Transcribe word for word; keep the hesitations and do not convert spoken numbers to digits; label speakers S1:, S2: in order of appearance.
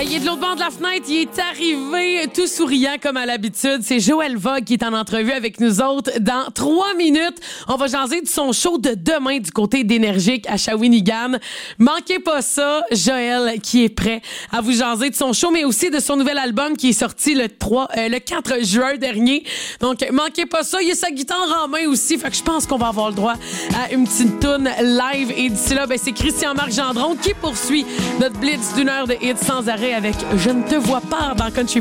S1: Il est de l'autre bord de la fenêtre, il est arrivé tout souriant comme à l'habitude. C'est Joël Vogue qui est en entrevue avec nous autres. Dans trois minutes, on va jaser de son show de demain du côté d'Énergique à Shawinigan. Manquez pas ça, Joël qui est prêt à vous jaser de son show, mais aussi de son nouvel album qui est sorti le trois, euh, le quatre juin dernier. Donc, manquez pas ça. Il a sa guitare en main aussi, fait que je pense qu'on va avoir le droit à une petite toune live. Et d'ici là, ben, c'est Christian-Marc Gendron qui poursuit notre blitz d'une heure de hits sans arrêt avec Je ne te vois pas dans Country